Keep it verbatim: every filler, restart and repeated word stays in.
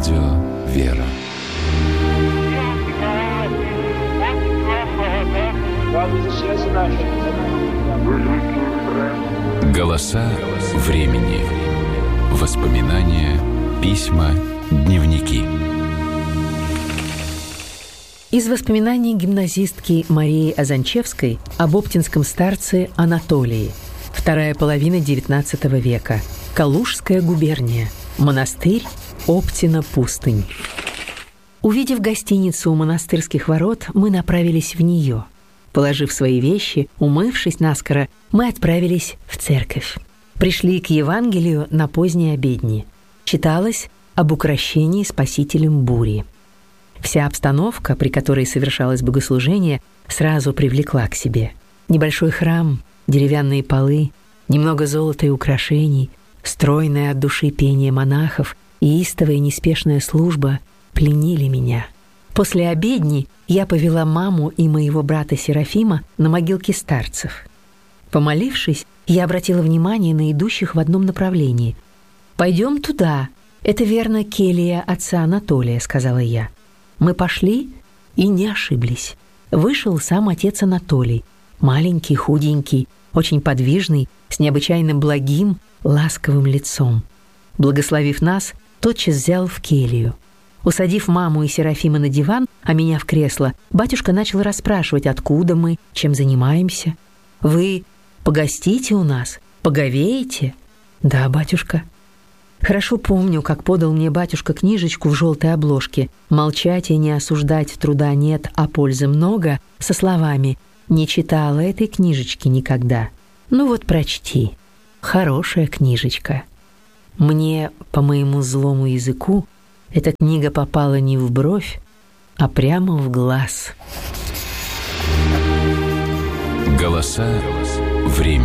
Радио «Вера». Голоса времени. Воспоминания, письма, дневники. Из воспоминаний гимназистки Марии Азанчевской об оптинском старце Анатолии. Вторая половина девятнадцатого века. Калужская губерния. Монастырь Оптина-Пустынь. Увидев гостиницу у монастырских ворот, мы направились в нее. Положив свои вещи, умывшись наскоро, мы отправились в церковь. Пришли к Евангелию на поздней обедни. Читалось об укрощении Спасителем бури. Вся обстановка, при которой совершалось богослужение, сразу привлекла к себе. Небольшой храм, деревянные полы, немного золота и украшений, стройное от души пение монахов и истовая неспешная служба пленили меня. После обедни я повела маму и моего брата Серафима на могилки старцев. Помолившись, я обратила внимание на идущих в одном направлении. «Пойдем туда. Это, верно, келья отца Анатолия», — сказала я. Мы пошли и не ошиблись. Вышел сам отец Анатолий, маленький, худенький, очень подвижный, с необычайно благим, ласковым лицом. Благословив нас, тотчас взял в келью. Усадив маму и Серафима на диван, а меня в кресло, батюшка начал расспрашивать, откуда мы, чем занимаемся. «Вы погостите у нас? Поговеете?» «Да, батюшка». Хорошо помню, как подал мне батюшка книжечку в желтой обложке «Молчать и не осуждать труда нет, а пользы много», со словами «Не читала этой книжечки никогда. Ну вот прочти. Хорошая книжечка». Мне, по моему злому языку, эта книга попала не в бровь, а прямо в глаз. Голоса времени.